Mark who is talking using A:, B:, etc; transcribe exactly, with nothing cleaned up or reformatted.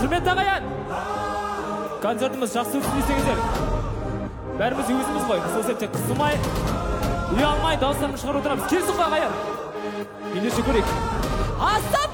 A: Құрметті ағайын, концертіміз жақсы өтсін десеңіздер, бәріміз өзіміз ғой, сол сәтте қысылмай, ұялмай, дауыстарымызды шығарып отырамыз. Келсін ғой ағайын, ендеше көрейік. Астап!